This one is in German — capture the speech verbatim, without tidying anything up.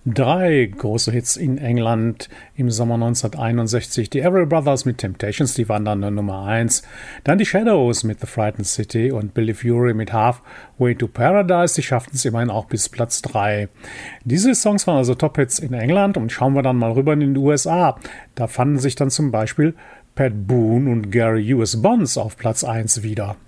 Drei große Hits in England im Sommer neunzehnhunderteinundsechzig. Die Everly Brothers mit Temptations, die waren dann Nummer eins. Dann die Shadows mit The Frightened City und Billy Fury mit Halfway to Paradise. Die schafften es immerhin auch bis Platz drei. Diese Songs waren also Top-Hits in England und schauen wir dann mal rüber in die U S A. Da fanden sich dann zum Beispiel Pat Boone und Gary U S. Bonds auf Platz eins wieder.